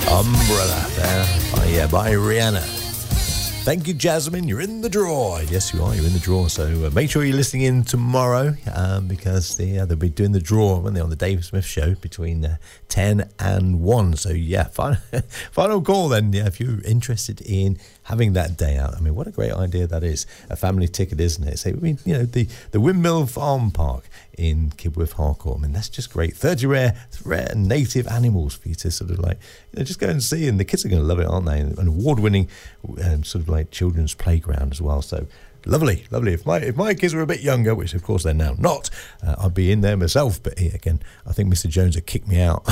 Umbrella there by Rihanna. Thank you, Jasmine. You're in the draw. Yes, you are. You're in the draw. So make sure you're listening in tomorrow because they'll be doing the draw when they're on the Dave Smith Show between 10 and 1. So, yeah, final call then. Yeah, if you're interested in having that day out. I mean, what a great idea that is. A family ticket, isn't it? So, I mean, you know, the Windmill Farm Park in Kibworth Harcourt. I mean, that's just great. 30 rare native animals for you to sort of like, you know, just go and see. And the kids are going to love it, aren't they? An award-winning sort of like children's playground as well. So lovely. If my kids were a bit younger, which of course they're now not, I'd be in there myself. But again, I think Mr. Jones would kick me out.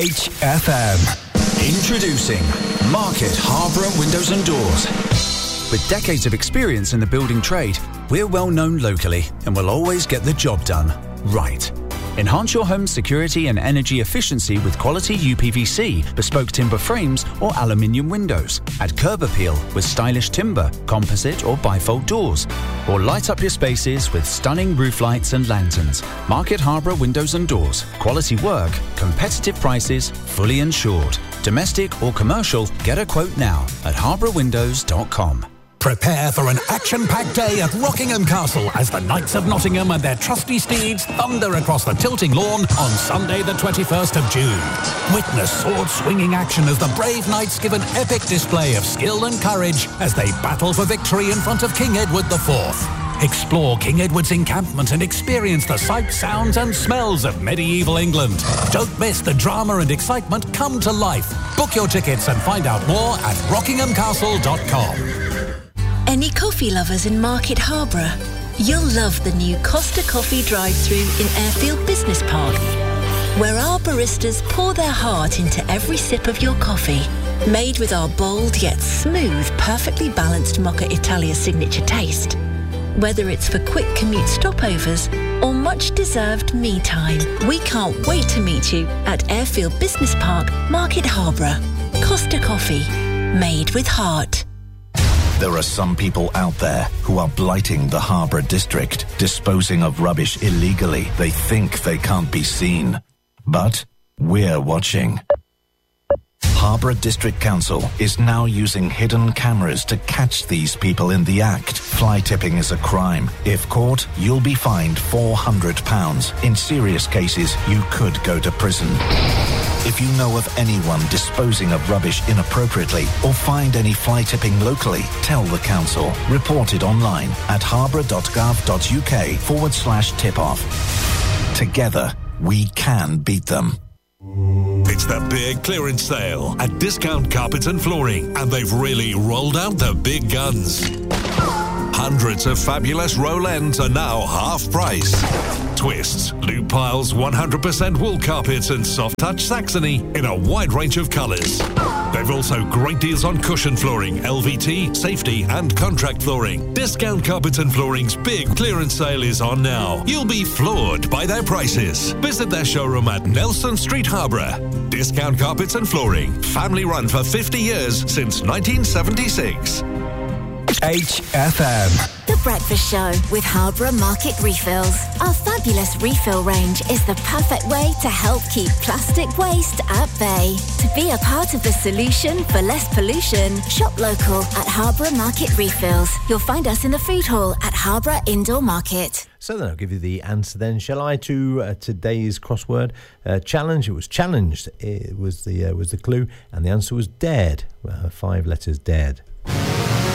HFM. Introducing Market Harborough Windows and Doors. With decades of experience in the building trade, we're well known locally and will always get the job done right. Enhance your home's security and energy efficiency with quality UPVC, bespoke timber frames or aluminium windows. Add curb appeal with stylish timber, composite or bifold doors. Or light up your spaces with stunning roof lights and lanterns. Market Harborough Windows and Doors. Quality work, competitive prices, fully insured. Domestic or commercial, get a quote now at harbourwindows.com. Prepare for an action-packed day at Rockingham Castle as the Knights of Nottingham and their trusty steeds thunder across the tilting lawn on Sunday the 21st of June. Witness sword-swinging action as the brave knights give an epic display of skill and courage as they battle for victory in front of King Edward IV. Explore King Edward's encampment and experience the sights, sounds and smells of medieval England. Don't miss the drama and excitement come to life. Book your tickets and find out more at rockinghamcastle.com. Any coffee lovers in Market Harborough? You'll love the new Costa Coffee drive-thru in Airfield Business Park, where our baristas pour their heart into every sip of your coffee. Made with our bold yet smooth, perfectly balanced Mocha Italia signature taste. Whether it's for quick commute stopovers or much-deserved me time, we can't wait to meet you at Airfield Business Park, Market Harborough. Costa Coffee, made with heart. There are some people out there who are blighting the Harborough district, disposing of rubbish illegally. They think they can't be seen. But we're watching. Harborough District Council is now using hidden cameras to catch these people in the act. Fly tipping is a crime. If caught, you'll be fined £400. In serious cases, you could go to prison. If you know of anyone disposing of rubbish inappropriately or find any fly tipping locally, tell the council. Report it online at harborough.gov.uk/tip-off. Together, we can beat them. It's the big clearance sale at Discount Carpets and Flooring, and they've really rolled out the big guns. Hundreds of fabulous roll ends are now half price. Twists, loop piles, 100% wool carpets and soft touch Saxony in a wide range of colours. They've also great deals on cushion flooring, LVT, safety and contract flooring. Discount Carpets and Flooring's big clearance sale is on now. You'll be floored by their prices. Visit their showroom at Nelson Street, Harborough. Discount Carpets and Flooring, family run for 50 years since 1976. HFM. The Breakfast Show with Harborough Market Refills. Our fabulous refill range is the perfect way to help keep plastic waste at bay. To be a part of the solution for less pollution, shop local at Harborough Market Refills. You'll find us in the food hall at Harborough Indoor Market. So then I'll give you the answer then, shall I, to today's crossword challenge. It was challenged. It was the clue, and the answer was dared. 5 letters, dared.